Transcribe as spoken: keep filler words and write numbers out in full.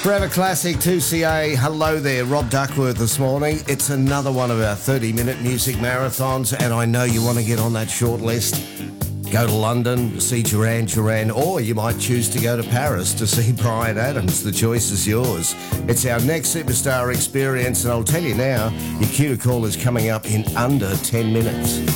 Forever Classic two C A. Hello there, Rob Duckworth this morning. It's another one of our thirty-minute music marathons, and I know you want to get on that short list. Go to London, see Duran Duran, or you might choose to go to Paris to see Bryan Adams. The choice is yours. It's our next superstar experience, and I'll tell you now, your cue to call is coming up in under ten minutes.